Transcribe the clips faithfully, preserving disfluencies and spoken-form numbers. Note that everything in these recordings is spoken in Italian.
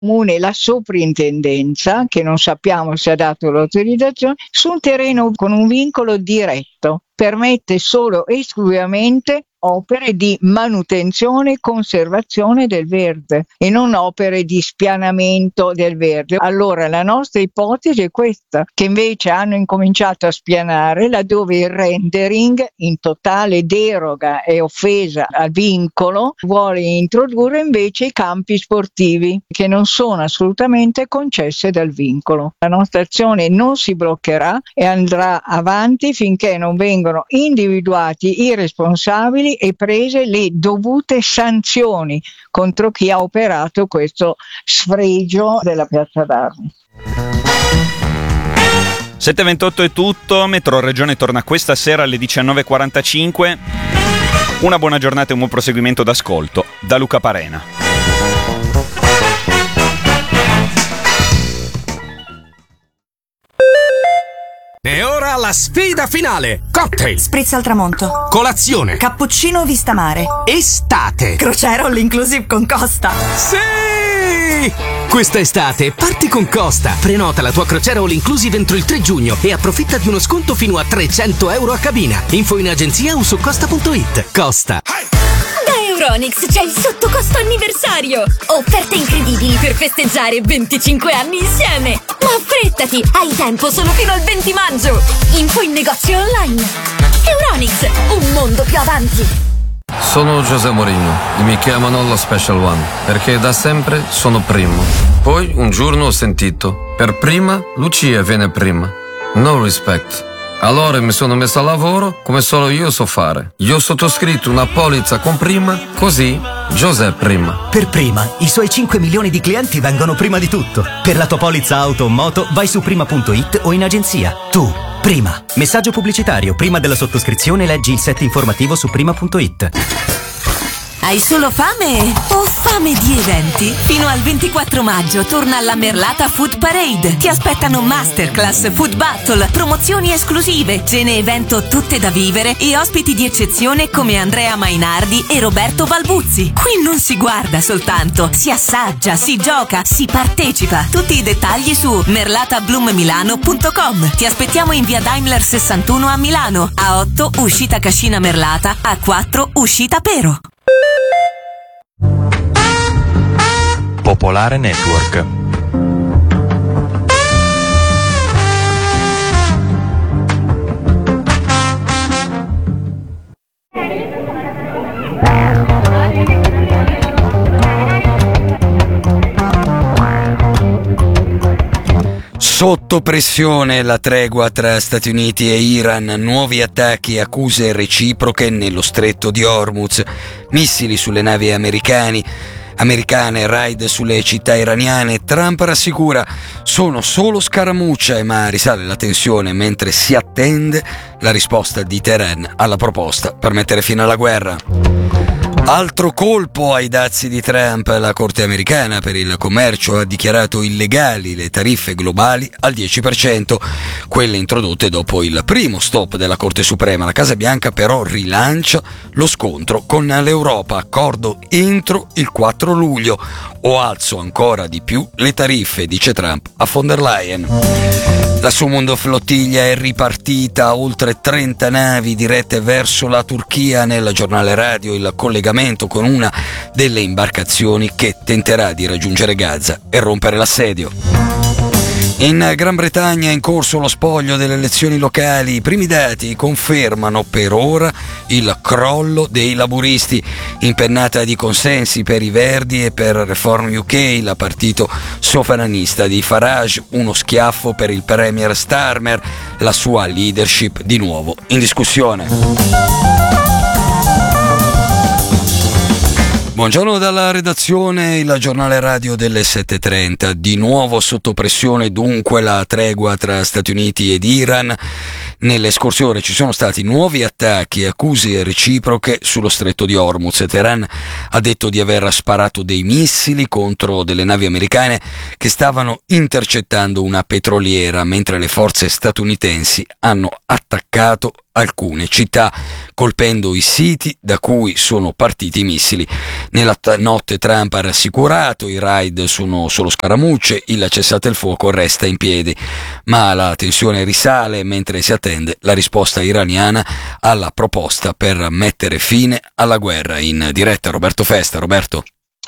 comune la soprintendenza, che non sappiamo se ha dato l'autorizzazione, su un terreno con un vincolo diretto. Permette solo e esclusivamente opere di manutenzione e conservazione del verde e non opere di spianamento del verde. Allora la nostra ipotesi è questa, che invece hanno incominciato a spianare laddove il rendering, in totale deroga e offesa al vincolo, vuole introdurre invece i campi sportivi che non sono assolutamente concesse dal vincolo. La nostra azione non si bloccherà e andrà avanti finché non vengono individuati i responsabili e prese le dovute sanzioni contro chi ha operato questo sfregio della Piazza d'Armi. sette e ventotto è tutto, Metro Regione torna questa sera alle diciannove e quarantacinque. Una buona giornata e un buon proseguimento d'ascolto da Luca Parena. E ora la sfida finale! Cocktail! Spritz al tramonto. Colazione! Cappuccino vista mare. Estate! Crociera all inclusive con Costa. Sì! Questa estate parti con Costa. Prenota la tua crociera all inclusive entro il tre giugno e approfitta di uno sconto fino a trecento euro a cabina. Info in agenzia o su costa punto it. Costa. Da Euronics c'è il sottocosto anniversario! Offerte incredibili per festeggiare venticinque anni insieme! Ma affrettati! Hai tempo solo fino al venti maggio! Info in negozio online! Euronics, un mondo più avanti! Sono José Mourinho e mi chiamano lo Special One perché da sempre sono primo. Poi un giorno ho sentito: per prima Lucia viene prima. No respect. Allora mi sono messo a lavoro come solo io so fare. Io ho sottoscritto una polizza con Prima, così José Prima. Per Prima, i suoi cinque milioni di clienti vengono prima di tutto. Per la tua polizza auto o moto vai su prima punto it o in agenzia. Tu, Prima. Messaggio pubblicitario. Prima della sottoscrizione leggi il set informativo su prima punto it. Hai solo fame o fame di eventi? Fino al ventiquattro maggio torna alla Merlata Food Parade. Ti aspettano masterclass, food battle, promozioni esclusive, cene evento tutte da vivere e ospiti di eccezione come Andrea Mainardi e Roberto Balbuzzi. Qui non si guarda soltanto, si assaggia, si gioca, si partecipa. Tutti i dettagli su merlata bloom milano punto com. Ti aspettiamo in via Daimler sessantuno a Milano, A otto uscita Cascina Merlata, A quattro uscita Pero. Popolare Network. Sotto pressione la tregua tra Stati Uniti e Iran, nuovi attacchi e accuse reciproche nello stretto di Hormuz, missili sulle navi americani, americane, raid sulle città iraniane. Trump rassicura: sono solo scaramucce, ma risale la tensione mentre si attende la risposta di Teheran alla proposta per mettere fine alla guerra. Altro colpo ai dazi di Trump. La Corte americana per il commercio ha dichiarato illegali le tariffe globali al dieci per cento, quelle introdotte dopo il primo stop della Corte Suprema. La Casa Bianca però rilancia lo scontro con l'Europa, accordo entro il quattro luglio, o alzo ancora di più le tariffe, dice Trump a von der Leyen. La Sumund flottiglia è ripartita, oltre trenta navi dirette verso la Turchia. Nel giornale radio il collegamento con una delle imbarcazioni che tenterà di raggiungere Gaza e rompere l'assedio. In Gran Bretagna è in corso lo spoglio delle elezioni locali. I primi dati confermano per ora il crollo dei laburisti. Impennata di consensi per i Verdi e per Reform U K, il partito sovranista di Farage. Uno schiaffo per il premier Starmer, la sua leadership di nuovo in discussione. Buongiorno dalla redazione, il giornale radio delle sette e trenta. Di nuovo sotto pressione dunque la tregua tra Stati Uniti ed Iran. Nelle scorse ore ci sono stati nuovi attacchi e accuse reciproche sullo stretto di Hormuz. Teheran ha detto di aver sparato dei missili contro delle navi americane che stavano intercettando una petroliera, mentre le forze statunitensi hanno attaccato alcune città, colpendo i siti da cui sono partiti i missili. Nella t- notte Trump ha rassicurato, i raid sono solo scaramucce, il cessate il fuoco resta in piedi, ma la tensione risale mentre si attende la risposta iraniana alla proposta per mettere fine alla guerra. In diretta Roberto Festa. Roberto.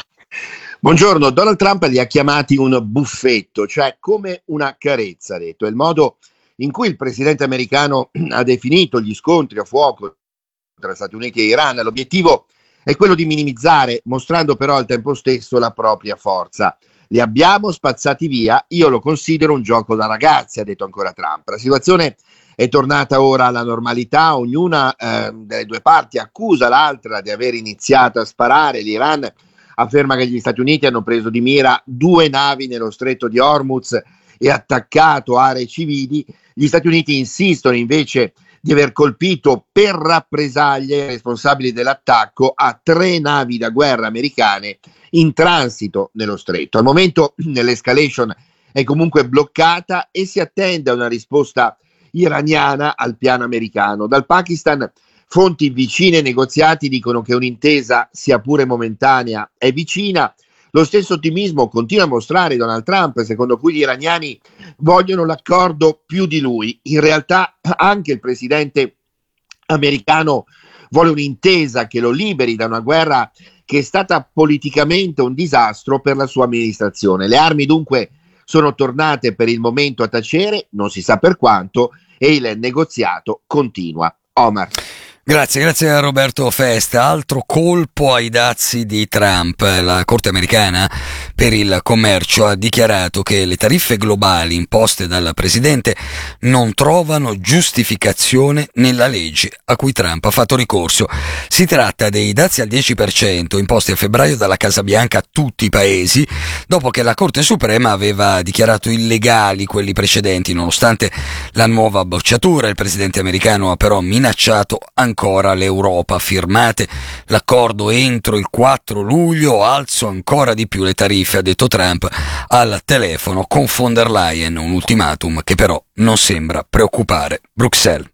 Buongiorno, Donald Trump li ha chiamati un buffetto, cioè come una carezza, ha detto. È il modo in cui il presidente americano ha definito gli scontri a fuoco tra Stati Uniti e Iran. L'obiettivo è quello di minimizzare, mostrando però al tempo stesso la propria forza. Li abbiamo spazzati via, io lo considero un gioco da ragazzi, ha detto ancora Trump. La situazione è tornata ora alla normalità, ognuna eh, delle due parti accusa l'altra di aver iniziato a sparare. L'Iran afferma che gli Stati Uniti hanno preso di mira due navi nello stretto di Hormuz e attaccato aree civili. Gli Stati Uniti insistono invece di aver colpito per rappresaglie i responsabili dell'attacco a tre navi da guerra americane in transito nello stretto. Al momento l'escalation è comunque bloccata e si attende a una risposta iraniana al piano americano. Dal Pakistan fonti vicine ai negoziati dicono che un'intesa, sia pure momentanea, è vicina. Lo stesso ottimismo continua a mostrare Donald Trump, secondo cui gli iraniani vogliono l'accordo più di lui. In realtà anche il presidente americano vuole un'intesa che lo liberi da una guerra che è stata politicamente un disastro per la sua amministrazione. Le armi dunque sono tornate per il momento a tacere, non si sa per quanto, e il negoziato continua. Omar. Grazie, grazie a Roberto Festa. Altro colpo ai dazi di Trump. La Corte americana per il commercio ha dichiarato che le tariffe globali imposte dal presidente non trovano giustificazione nella legge a cui Trump ha fatto ricorso. Si tratta dei dazi al dieci per cento imposti a febbraio dalla Casa Bianca a tutti i paesi, dopo che la Corte Suprema aveva dichiarato illegali quelli precedenti. Nonostante la nuova bocciatura, il presidente americano ha però minacciato ancora ancora l'Europa. Firmate l'accordo entro il quattro luglio, alzo ancora di più le tariffe, ha detto Trump al telefono con von der Leyen, un ultimatum che però non sembra preoccupare Bruxelles.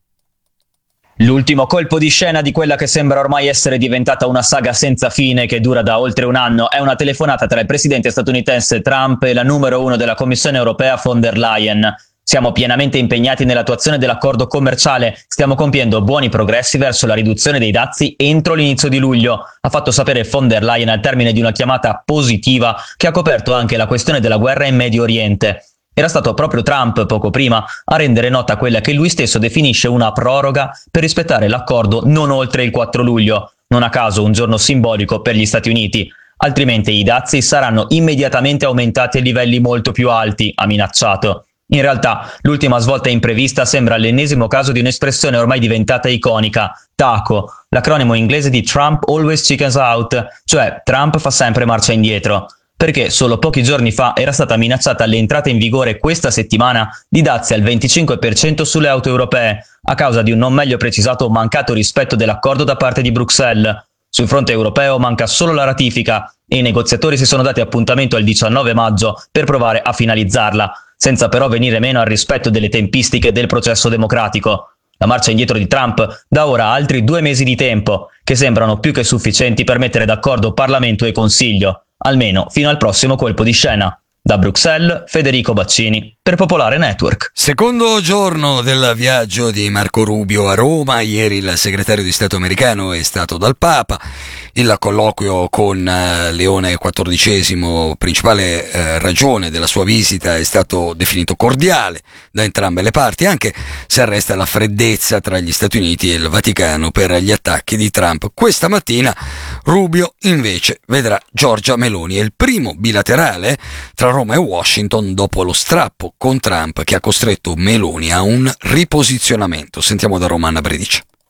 L'ultimo colpo di scena di quella che sembra ormai essere diventata una saga senza fine che dura da oltre un anno è una telefonata tra il presidente statunitense Trump e la numero uno della Commissione europea von der Leyen. Siamo pienamente impegnati nell'attuazione dell'accordo commerciale, stiamo compiendo buoni progressi verso la riduzione dei dazi entro l'inizio di luglio, ha fatto sapere von der Leyen al termine di una chiamata positiva che ha coperto anche la questione della guerra in Medio Oriente. Era stato proprio Trump, poco prima, a rendere nota quella che lui stesso definisce una proroga per rispettare l'accordo non oltre il quattro luglio, non a caso un giorno simbolico per gli Stati Uniti. Altrimenti i dazi saranno immediatamente aumentati a livelli molto più alti, ha minacciato. In realtà, l'ultima svolta imprevista sembra l'ennesimo caso di un'espressione ormai diventata iconica, T A C O, l'acronimo inglese di Trump Always Chickens Out, cioè Trump fa sempre marcia indietro, perché solo pochi giorni fa era stata minacciata l'entrata in vigore questa settimana di dazi al venticinque per cento sulle auto europee, a causa di un non meglio precisato mancato rispetto dell'accordo da parte di Bruxelles. Sul fronte europeo manca solo la ratifica e i negoziatori si sono dati appuntamento al diciannove maggio per provare a finalizzarla, senza però venire meno al rispetto delle tempistiche del processo democratico. La marcia indietro di Trump dà ora altri due mesi di tempo, che sembrano più che sufficienti per mettere d'accordo Parlamento e Consiglio, almeno fino al prossimo colpo di scena. Da Bruxelles, Federico Baccini, per Popolare Network. Secondo giorno del viaggio di Marco Rubio a Roma, ieri il segretario di Stato americano è stato dal Papa, il colloquio con uh, Leone quattordicesimo, principale uh, ragione della sua visita, è stato definito cordiale da entrambe le parti, anche se resta la freddezza tra gli Stati Uniti e il Vaticano per gli attacchi di Trump. Questa mattina Rubio invece vedrà Giorgia Meloni, è il primo bilaterale tra Roma e Washington dopo lo strappo con Trump che ha costretto Meloni a un riposizionamento. Sentiamo da Roma Anna Bredice.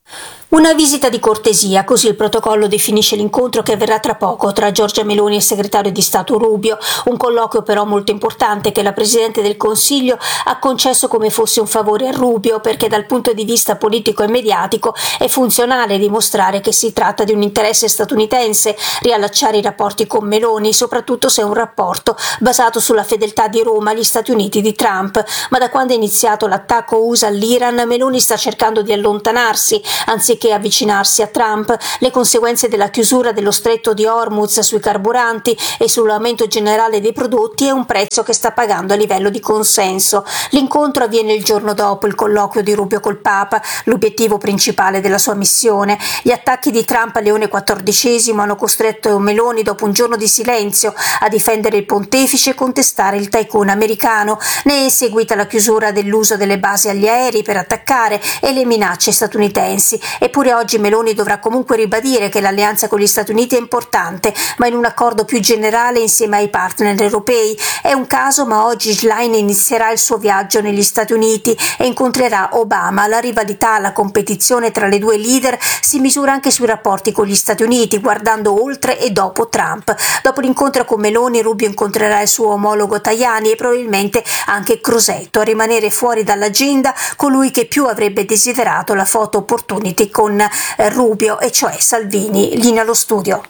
Una visita di cortesia, così il protocollo definisce l'incontro che avverrà tra poco tra Giorgia Meloni e il segretario di Stato Rubio, un colloquio però molto importante che la Presidente del Consiglio ha concesso come fosse un favore a Rubio, perché dal punto di vista politico e mediatico è funzionale dimostrare che si tratta di un interesse statunitense, riallacciare i rapporti con Meloni, soprattutto se è un rapporto basato sulla fedeltà di Roma agli Stati Uniti di Trump. Ma da quando è iniziato l'attacco U S A all'Iran, Meloni sta cercando di allontanarsi, anziché che avvicinarsi a Trump. Le conseguenze della chiusura dello stretto di Hormuz sui carburanti e sull'aumento generale dei prodotti è un prezzo che sta pagando a livello di consenso. L'incontro avviene il giorno dopo il colloquio di Rubio col Papa, l'obiettivo principale della sua missione. Gli attacchi di Trump a Leone quattordicesimo hanno costretto Meloni, dopo un giorno di silenzio, a difendere il pontefice e contestare il tycoon americano. Ne è seguita la chiusura dell'uso delle basi agli aerei per attaccare e le minacce statunitensi. Eppure oggi Meloni dovrà comunque ribadire che l'alleanza con gli Stati Uniti è importante, ma in un accordo più generale insieme ai partner europei. È un caso, ma oggi Schlein inizierà il suo viaggio negli Stati Uniti e incontrerà Obama. La rivalità, la competizione tra le due leader si misura anche sui rapporti con gli Stati Uniti, guardando oltre e dopo Trump. Dopo l'incontro con Meloni, Rubio incontrerà il suo omologo Tajani e probabilmente anche Crosetto. A rimanere fuori dall'agenda colui che più avrebbe desiderato la photo opportunity con eh, Rubio, e cioè Salvini. Linea allo studio.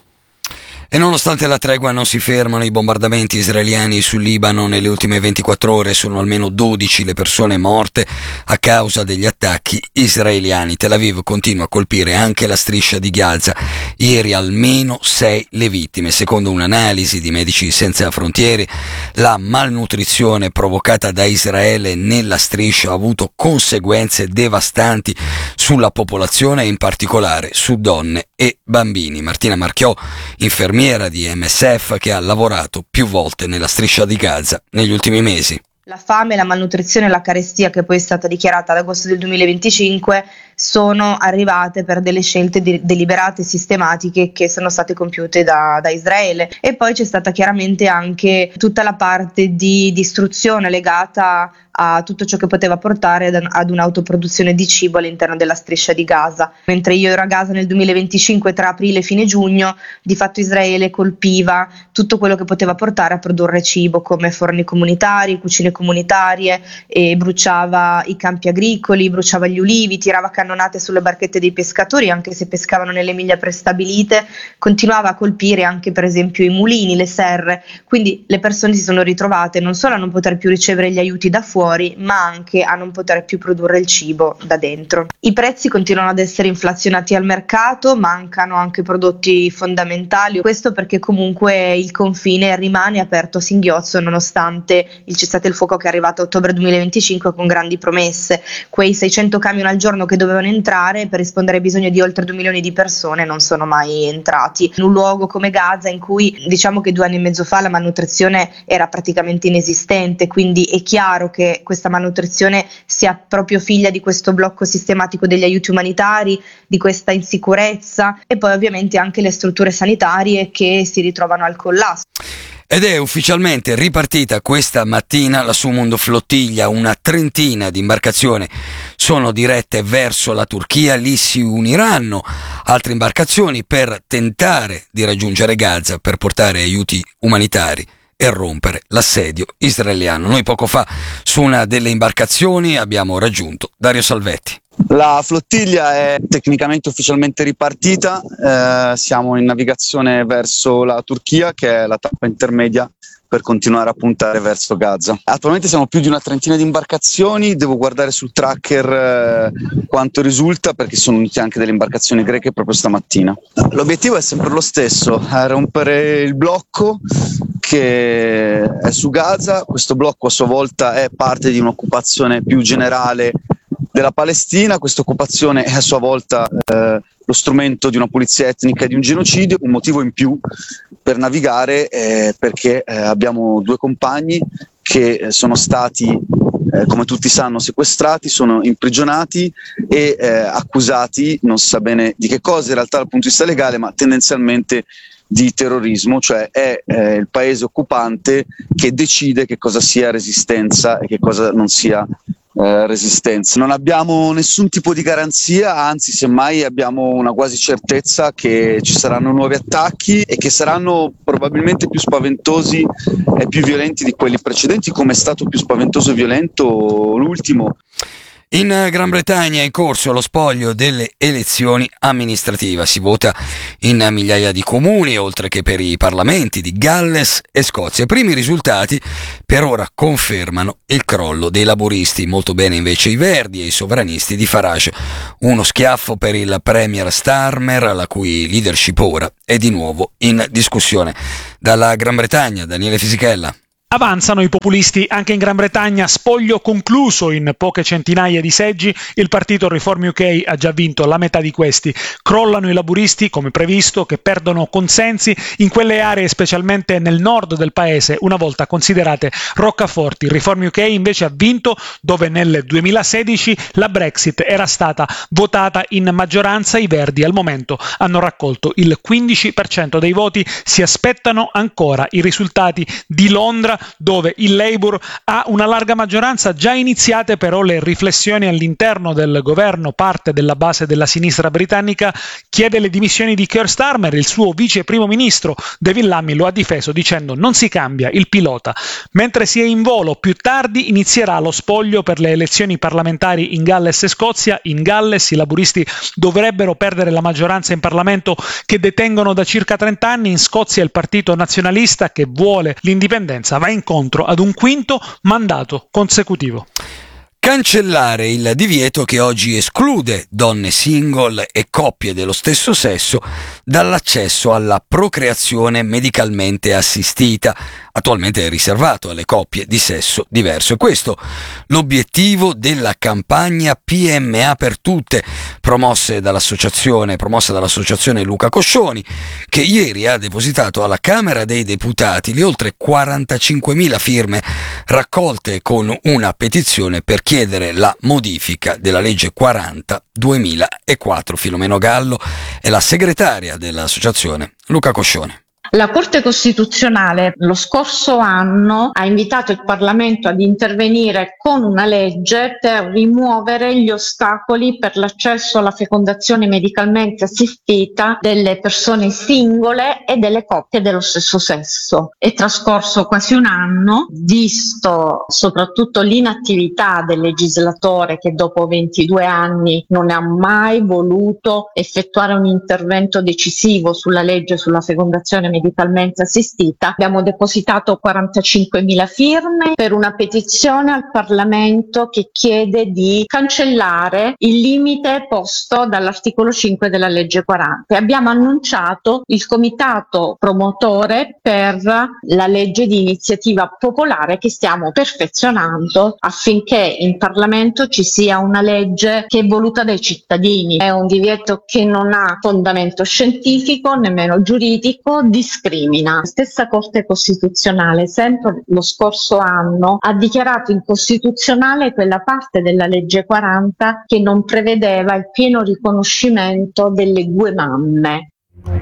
E nonostante la tregua non si fermano i bombardamenti israeliani sul Libano, nelle ultime ventiquattro ore sono almeno dodici le persone morte a causa degli attacchi israeliani. Tel Aviv continua a colpire anche la striscia di Gaza. Ieri almeno sei le vittime. Secondo un'analisi di Medici Senza Frontiere, la malnutrizione provocata da Israele nella striscia ha avuto conseguenze devastanti sulla popolazione e in particolare su donne e bambini. Martina Marchiò, infermiera di M S F che ha lavorato più volte nella striscia di Gaza negli ultimi mesi. La fame, la malnutrizione e la carestia, che poi è stata dichiarata ad agosto del duemilaventicinque, sono arrivate per delle scelte de- deliberate e sistematiche che sono state compiute da, da Israele. E poi c'è stata chiaramente anche tutta la parte di distruzione legata a tutto ciò che poteva portare ad, ad un'autoproduzione di cibo all'interno della striscia di Gaza. Mentre io ero a Gaza nel duemilaventicinque, tra aprile e fine giugno, di fatto Israele colpiva tutto quello che poteva portare a produrre cibo, come forni comunitari, cucine comunitarie, e bruciava i campi agricoli, bruciava gli ulivi, tirava cannonate sulle barchette dei pescatori, anche se pescavano nelle miglia prestabilite, continuava a colpire anche per esempio i mulini, le serre. Quindi le persone si sono ritrovate non solo a non poter più ricevere gli aiuti da fuori, ma anche a non poter più produrre il cibo da dentro. I prezzi continuano ad essere inflazionati al mercato, mancano anche prodotti fondamentali, questo perché comunque il confine rimane aperto a singhiozzo nonostante il cessate il fuoco che è arrivato a ottobre duemilaventicinque con grandi promesse. Quei seicento camion al giorno che dovevano entrare per rispondere ai bisogni di oltre due milioni di persone non sono mai entrati. In un luogo come Gaza, in cui diciamo che due anni e mezzo fa la malnutrizione era praticamente inesistente, quindi è chiaro che questa malnutrizione sia proprio figlia di questo blocco sistematico degli aiuti umanitari, di questa insicurezza, e poi ovviamente anche le strutture sanitarie che si ritrovano al collasso. Ed è ufficialmente ripartita questa mattina la Sumund Flottiglia, una trentina di imbarcazioni sono dirette verso la Turchia, lì si uniranno altre imbarcazioni per tentare di raggiungere Gaza per portare aiuti umanitari e rompere l'assedio israeliano. Noi poco fa su una delle imbarcazioni abbiamo raggiunto Dario Salvetti. La flottiglia è tecnicamente ufficialmente ripartita, eh, siamo in navigazione verso la Turchia, che è la tappa intermedia per continuare a puntare verso Gaza. Attualmente siamo più di una trentina di imbarcazioni, devo guardare sul tracker eh, quanto risulta, perché sono unite anche delle imbarcazioni greche proprio stamattina. L'obiettivo è sempre lo stesso, è rompere il blocco che è su Gaza. Questo blocco a sua volta è parte di un'occupazione più generale della Palestina. Questa occupazione è a sua volta eh, lo strumento di una pulizia etnica e di un genocidio. Un motivo in più per navigare è perché eh, abbiamo due compagni che sono stati, eh, come tutti sanno, sequestrati, sono imprigionati e eh, accusati, non si sa bene di che cosa in realtà dal punto di vista legale, ma tendenzialmente di terrorismo, cioè è eh, il paese occupante che decide che cosa sia resistenza e che cosa non sia eh, resistenza. Non abbiamo nessun tipo di garanzia, anzi semmai abbiamo una quasi certezza che ci saranno nuovi attacchi e che saranno probabilmente più spaventosi e più violenti di quelli precedenti, come è stato più spaventoso e violento l'ultimo. In Gran Bretagna è in corso lo spoglio delle elezioni amministrative. Si vota in migliaia di comuni, oltre che per i parlamenti di Galles e Scozia. I primi risultati per ora confermano il crollo dei laburisti. Molto bene invece i Verdi e i sovranisti di Farage. Uno schiaffo per il premier Starmer, la cui leadership ora è di nuovo in discussione. Dalla Gran Bretagna, Daniele Fisichella. Avanzano i populisti anche in Gran Bretagna, spoglio concluso in poche centinaia di seggi, il partito Reform U K ha già vinto la metà di questi, crollano i laburisti come previsto che perdono consensi in quelle aree specialmente nel nord del paese una volta considerate roccaforti. Reform U K invece ha vinto dove nel duemilasedici la Brexit era stata votata in maggioranza, i Verdi al momento hanno raccolto il quindici per cento dei voti, si aspettano ancora i risultati di Londra dove il Labour ha una larga maggioranza. Già iniziate però le riflessioni all'interno del governo, parte della base della sinistra britannica chiede le dimissioni di Keir Starmer, il suo vice primo ministro David Lammy lo ha difeso dicendo non si cambia il pilota. Mentre si è in volo, più tardi inizierà lo spoglio per le elezioni parlamentari in Galles e Scozia. In Galles i laburisti dovrebbero perdere la maggioranza in Parlamento che detengono da circa trenta anni, in Scozia il partito nazionalista che vuole l'indipendenza va incontro ad un quinto mandato consecutivo. Cancellare il divieto che oggi esclude donne single e coppie dello stesso sesso dall'accesso alla procreazione medicalmente assistita, attualmente è riservato alle coppie di sesso diverso. E questo l'obiettivo della campagna P M A per tutte, promosse dall'associazione, promossa dall'associazione Luca Coscioni, che ieri ha depositato alla Camera dei Deputati le oltre quarantacinquemila firme raccolte con una petizione per chiedere la modifica della legge quaranta duemilaquattro. Filomeno Gallo è la segretaria dell'associazione Luca Coscioni. La Corte Costituzionale lo scorso anno ha invitato il Parlamento ad intervenire con una legge per rimuovere gli ostacoli per l'accesso alla fecondazione medicalmente assistita delle persone singole e delle coppie dello stesso sesso. È trascorso quasi un anno, visto soprattutto l'inattività del legislatore che dopo ventidue anni non ha mai voluto effettuare un intervento decisivo sulla legge sulla fecondazione medicalmente medicalmente assistita. Abbiamo depositato quarantacinquemila firme per una petizione al Parlamento che chiede di cancellare il limite posto dall'articolo cinque della legge quaranta. E abbiamo annunciato il comitato promotore per la legge di iniziativa popolare che stiamo perfezionando affinché in Parlamento ci sia una legge che è voluta dai cittadini. È un divieto che non ha fondamento scientifico, nemmeno giuridico, discrimina. La stessa Corte Costituzionale, sempre lo scorso anno, ha dichiarato incostituzionale quella parte della legge quaranta che non prevedeva il pieno riconoscimento delle due mamme.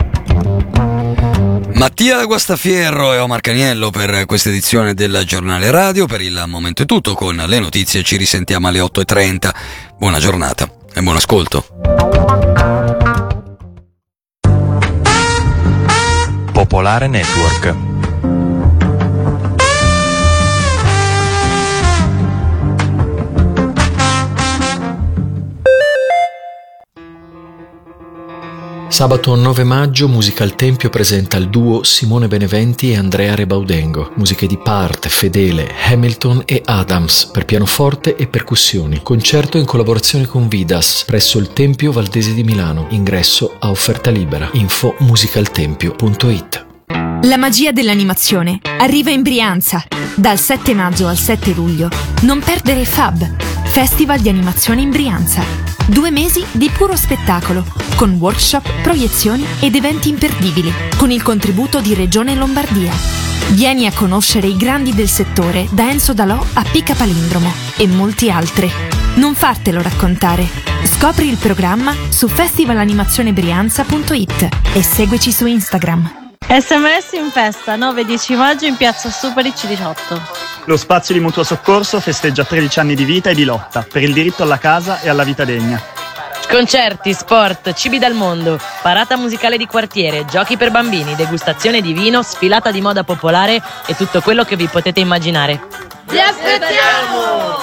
Mattia Guastafierro e Omar Caniello per questa edizione del Giornale Radio. Per il momento è tutto, con le notizie ci risentiamo alle otto e trenta. Buona giornata e buon ascolto. Popolare Network. Sabato nove maggio Musical Tempio presenta il duo Simone Beneventi e Andrea Rebaudengo, musiche di Part, Fedele, Hamilton e Adams per pianoforte e percussioni. Concerto in collaborazione con Vidas presso il Tempio Valdese di Milano. Ingresso a offerta libera. Info musicaltempio punto it. La magia dell'animazione arriva in Brianza. Dal sette maggio al sette luglio. Non perdere Fab, Festival di animazione in Brianza. Due mesi di puro spettacolo, con workshop, proiezioni ed eventi imperdibili, con il contributo di Regione Lombardia. Vieni a conoscere i grandi del settore, da Enzo Dalò a Pica Palindromo e molti altri. Non fartelo raccontare. Scopri il programma su festivalanimazione brianza punto it e seguici su Instagram. S M S in festa, nove dieci maggio in piazza Superi C diciotto. Lo spazio di mutuo soccorso festeggia tredici anni di vita e di lotta per il diritto alla casa e alla vita degna. Concerti, sport, cibi dal mondo, parata musicale di quartiere, giochi per bambini, degustazione di vino, sfilata di moda popolare e tutto quello che vi potete immaginare. Vi aspettiamo!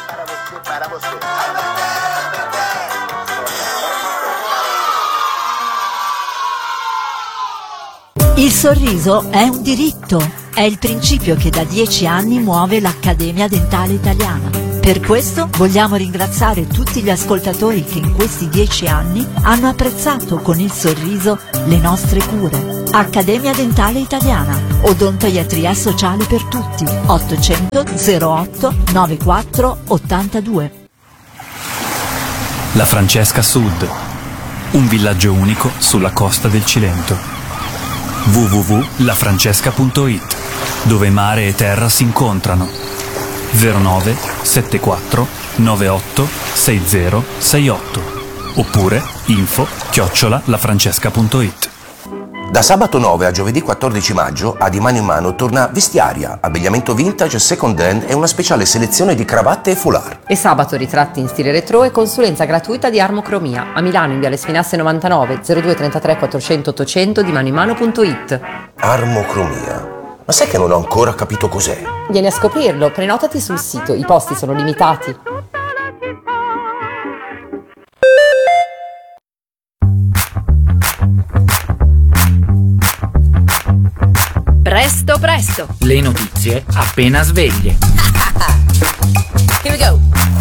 Il sorriso è un diritto, è il principio che da dieci anni muove l'Accademia Dentale Italiana. Per questo vogliamo ringraziare tutti gli ascoltatori che in questi dieci anni hanno apprezzato con il sorriso le nostre cure. Accademia Dentale Italiana, odontoiatria sociale per tutti, ottocento zero otto novantaquattro ottantadue. La Francesca Sud, un villaggio unico sulla costa del Cilento. w w w punto la francesca punto it, dove mare e terra si incontrano. zero nove sette quattro nove otto sei zero sei otto oppure info chiocciola lafrancesca punto it. Da sabato nove a giovedì quattordici maggio a Di Mano in Mano torna Vestiaria, abbigliamento vintage, second hand e una speciale selezione di cravatte e foulard. E sabato ritratti in stile retro e consulenza gratuita di armocromia a Milano in Viale Spinasse novantanove, zero due trentatré quattrocento ottocento, di mano in mano punto it. Armocromia? Ma sai che non ho ancora capito cos'è? Vieni a scoprirlo, prenotati sul sito, i posti sono limitati. Presto presto! Le notizie appena sveglie. Here we go!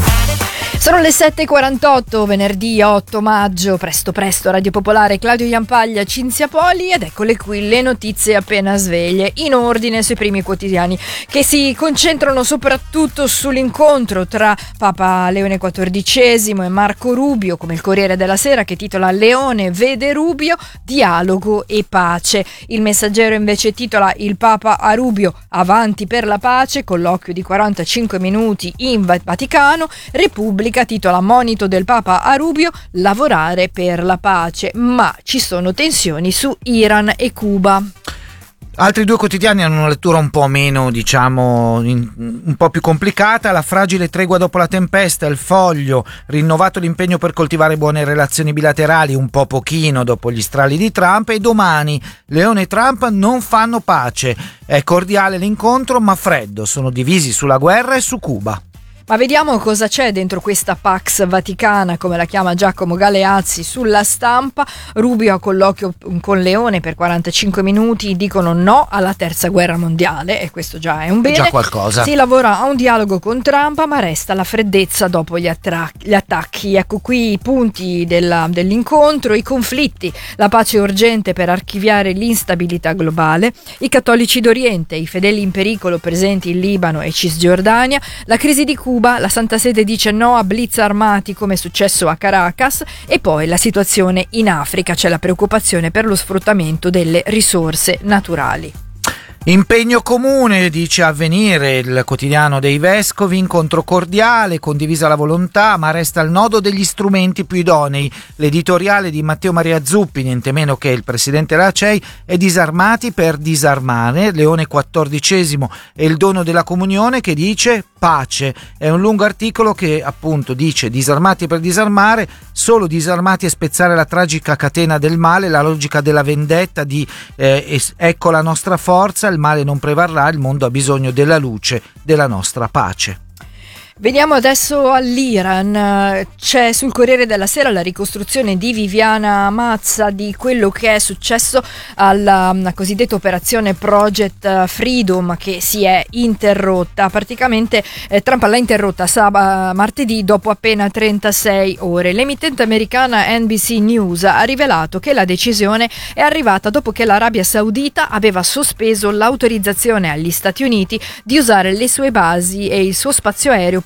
Sono le sette e quarantotto, venerdì otto maggio, presto presto, Radio Popolare, Claudio Iampaglia, Cinzia Poli, ed eccole qui le notizie appena sveglie, in ordine sui primi quotidiani, che si concentrano soprattutto sull'incontro tra Papa Leone quattordicesimo e Marco Rubio, come il Corriere della Sera che titola Leone vede Rubio, dialogo e pace. Il Messaggero invece titola Il Papa a Rubio, avanti per la pace, colloquio di quarantacinque minuti in Vaticano. Repubblica titola Monito del Papa a Rubio, lavorare per la pace, ma ci sono tensioni su Iran e Cuba. Altri due quotidiani hanno una lettura un po' meno, diciamo, in, un po' più complicata. La fragile tregua dopo la tempesta, Il Foglio, rinnovato l'impegno per coltivare buone relazioni bilaterali, un po' pochino dopo gli strali di Trump, e Domani, Leone e Trump non fanno pace. È cordiale l'incontro ma freddo, sono divisi sulla guerra e su Cuba. Ma vediamo cosa c'è dentro questa Pax Vaticana, come la chiama Giacomo Galeazzi sulla Stampa. Rubio a colloquio con Leone per quarantacinque minuti, dicono no alla terza guerra mondiale, e questo già è un bene. Già qualcosa. Si lavora a un dialogo con Trump, ma resta la freddezza dopo gli, attra- gli attacchi. Ecco qui i punti della, dell'incontro: i conflitti, la pace urgente per archiviare l'instabilità globale, i cattolici d'Oriente, i fedeli in pericolo presenti in Libano e Cisgiordania, la crisi di Cuba, la Santa Sede dice no a blitz armati come è successo a Caracas, e poi la situazione in Africa, c'è la preoccupazione per lo sfruttamento delle risorse naturali. Impegno comune, dice Avvenire, il quotidiano dei vescovi, incontro cordiale, condivisa la volontà, ma resta il nodo degli strumenti più idonei. L'editoriale di Matteo Maria Zuppi, niente meno che il presidente della C E I, è Disarmati per disarmare, Leone quattordicesimo e il dono della comunione, che dice pace. È un lungo articolo che appunto dice disarmati per disarmare, solo disarmati e spezzare la tragica catena del male, la logica della vendetta, di eh, ecco la nostra forza, il male non prevarrà, il mondo ha bisogno della luce, della nostra pace. Veniamo adesso all'Iran. C'è sul Corriere della Sera la ricostruzione di Viviana Mazza di quello che è successo alla cosiddetta operazione Project Freedom, che si è interrotta. Praticamente eh, Trump l'ha interrotta sabato, martedì, dopo appena trentasei ore. L'emittente americana N B C News ha rivelato che la decisione è arrivata dopo che l'Arabia Saudita aveva sospeso l'autorizzazione agli Stati Uniti di usare le sue basi e il suo spazio aereo per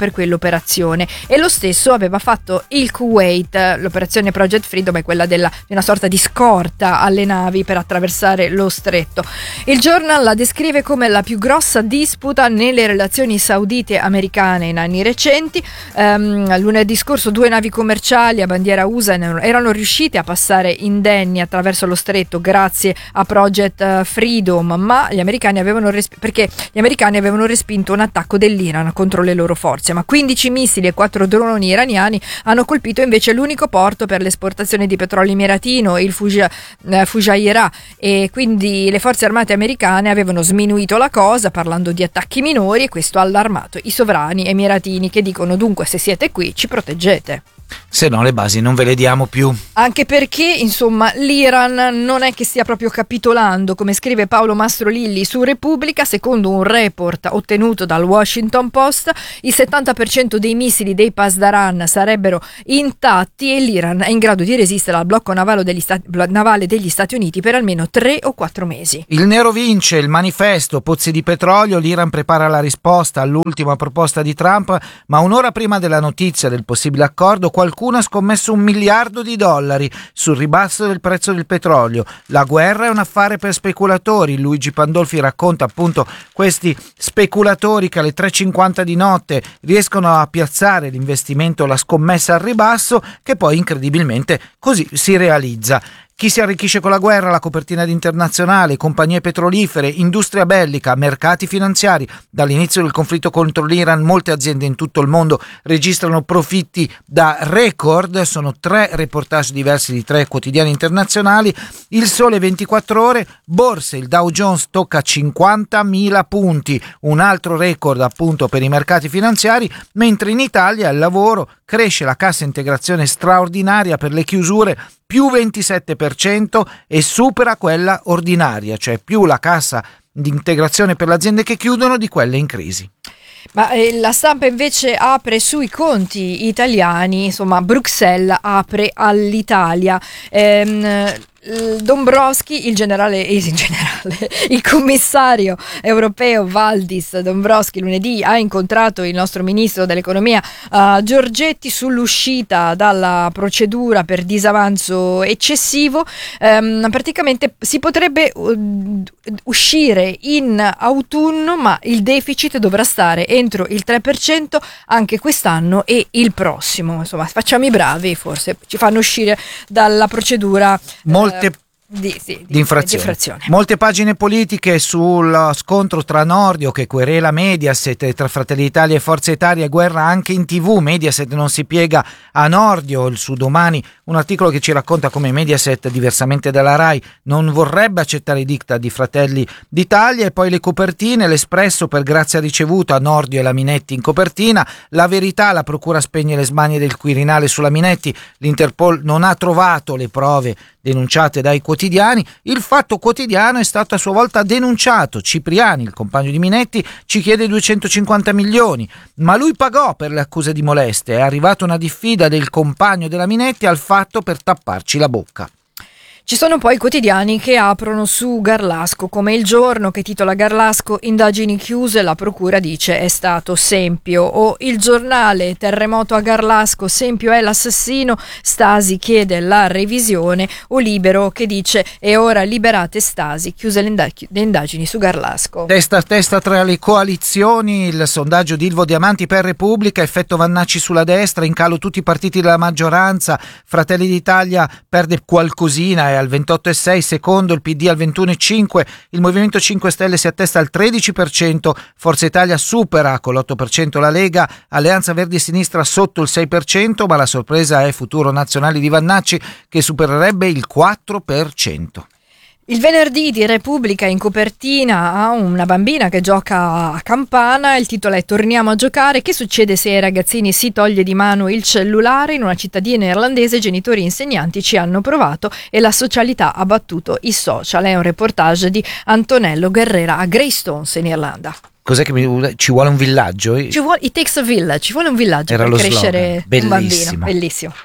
per quell'operazione, e lo stesso aveva fatto il Kuwait. L'operazione Project Freedom è quella della, di una sorta di scorta alle navi per attraversare lo stretto. Il Journal la descrive come la più grossa disputa nelle relazioni saudite americane in anni recenti. Um, lunedì scorso due navi commerciali a bandiera U S A erano riuscite a passare indenni attraverso lo stretto grazie a Project Freedom, ma gli americani avevano resp- perché gli americani avevano respinto un attacco dell'Iran contro le loro forze, ma quindici missili e quattro droni iraniani hanno colpito invece l'unico porto per l'esportazione di petrolio emiratino, il Fuja- eh, Fujairah, e quindi le forze armate americane avevano sminuito la cosa parlando di attacchi minori, e questo ha allarmato i sovrani emiratini, che dicono: dunque, se siete qui ci proteggete, se no le basi non ve le diamo più. Anche perché, insomma, l'Iran non è che stia proprio capitolando, come scrive Paolo Mastrolilli su Repubblica. Secondo un report ottenuto dal Washington Post, il settanta per cento dei missili dei Pasdaran sarebbero intatti, e l'Iran è in grado di resistere al blocco navale degli, Stati, navale degli Stati Uniti per almeno tre o quattro mesi. Il nero vince, il manifesto, pozzi di petrolio, l'Iran prepara la risposta all'ultima proposta di Trump, ma un'ora prima della notizia del possibile accordo qualcuno ha scommesso un miliardo di dollari sul ribasso del prezzo del petrolio. La guerra è un affare per speculatori. Luigi Pandolfi racconta appunto questi speculatori che alle tre e cinquanta di notte riescono a piazzare l'investimento, la scommessa al ribasso, che poi incredibilmente così si realizza. Chi si arricchisce con la guerra? La copertina di Internazionale, compagnie petrolifere, industria bellica, mercati finanziari. Dall'inizio del conflitto contro l'Iran molte aziende in tutto il mondo registrano profitti da record. Sono tre reportage diversi di tre quotidiani internazionali. Il Sole ventiquattro Ore, borse, il Dow Jones tocca cinquantamila punti, un altro record appunto per i mercati finanziari, mentre in Italia il lavoro cresce, la cassa integrazione straordinaria per le chiusure più ventisette per cento e supera quella ordinaria, cioè più la cassa di integrazione per le aziende che chiudono di quelle in crisi. Ma eh, la stampa invece apre sui conti italiani, insomma Bruxelles apre all'Italia. Ehm, Dombrovskis, il generale, il generale, il commissario europeo Valdis Dombrovskis lunedì ha incontrato il nostro ministro dell'economia uh, Giorgetti sull'uscita dalla procedura per disavanzo eccessivo. Um, praticamente si potrebbe uh, uscire in autunno, ma il deficit dovrà stare entro il tre per cento anche quest'anno e il prossimo. Insomma, facciamo i bravi, forse ci fanno uscire dalla procedura. Molte Di, sì, di, di, infrazione. di infrazione. Molte pagine politiche sul scontro tra Nordio che querela Mediaset, tra Fratelli d'Italia e Forza Italia, guerra anche in tv. Mediaset non si piega a Nordio. Il Su Domani un articolo che ci racconta come Mediaset, diversamente dalla Rai, non vorrebbe accettare i diktat di Fratelli d'Italia. E poi le copertine, l'Espresso per grazia ricevuta, Nordio e la Minetti in copertina. La Verità, la procura spegne le smanie del Quirinale sulla Minetti, l'Interpol non ha trovato le prove denunciate dai quotidiani. Il Fatto Quotidiano è stato a sua volta denunciato. Cipriani, il compagno di Minetti, ci chiede duecentocinquanta milioni, ma lui pagò per le accuse di molestie. È arrivata una diffida del compagno della Minetti al Fatto per tapparci la bocca. Ci sono poi quotidiani che aprono su Garlasco, come Il Giorno, che titola Garlasco, indagini chiuse, la procura dice è stato Sempio, o Il Giornale, terremoto a Garlasco, Sempio è l'assassino, Stasi chiede la revisione, o Libero che dice e ora liberate Stasi, chiuse le, indag- le indagini su Garlasco. Testa a testa tra le coalizioni, il sondaggio di Ilvo Diamanti per Repubblica, effetto Vannacci sulla destra, in calo tutti i partiti della maggioranza, Fratelli d'Italia perde qualcosina, al ventotto virgola sei, secondo il P D al ventuno virgola cinque, il Movimento cinque Stelle si attesta al tredici per cento, Forza Italia supera con l'otto per cento la Lega, Alleanza Verdi e Sinistra sotto il sei per cento, ma la sorpresa è Futuro Nazionale di Vannacci che supererebbe il quattro per cento. Il venerdì di Repubblica in copertina ha una bambina che gioca a campana, il titolo è Torniamo a giocare, che succede se ai ragazzini si toglie di mano il cellulare? In una cittadina irlandese genitori e insegnanti ci hanno provato e la socialità ha battuto i social. È un reportage di Antonello Guerrera a Greystones in Irlanda. Cos'è che mi, ci vuole un villaggio? Ci vuole, it takes a village, ci vuole un villaggio Era per lo crescere slogan. un bambino. Bellissimo.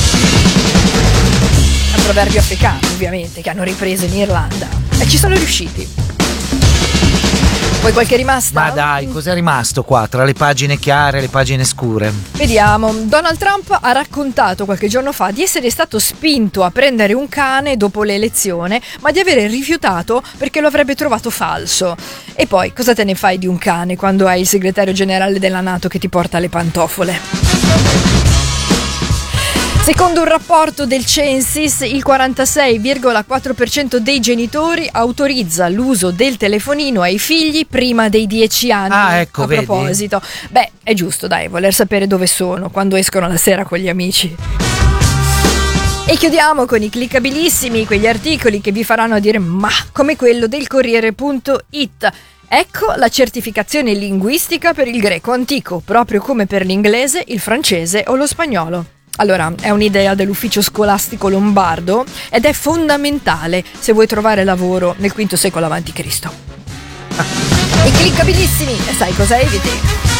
È un proverbio africano, ovviamente, che hanno ripreso in Irlanda e ci sono riusciti. Poi qualche rimasta? Ma dai, cos'è rimasto qua tra le pagine chiare e le pagine scure? Vediamo. Donald Trump ha raccontato qualche giorno fa di essere stato spinto a prendere un cane dopo l'elezione, ma di avere rifiutato perché lo avrebbe trovato falso. E poi, cosa te ne fai di un cane quando hai il segretario generale della NATO che ti porta le pantofole? Secondo un rapporto del Censis, il quarantasei virgola quattro per cento dei genitori autorizza l'uso del telefonino ai figli prima dei dieci anni. Ah, ecco, a vedi? proposito. Beh, è giusto, dai, voler sapere dove sono quando escono la sera con gli amici. E chiudiamo con i cliccabilissimi, quegli articoli che vi faranno dire ma, come quello del Corriere punto it. Ecco la certificazione linguistica per il greco antico, proprio come per l'inglese, il francese o lo spagnolo. Allora, è un'idea dell'ufficio scolastico lombardo ed è fondamentale se vuoi trovare lavoro nel quinto secolo avanti Cristo. I cliccabilissimi, e sai cosa eviti?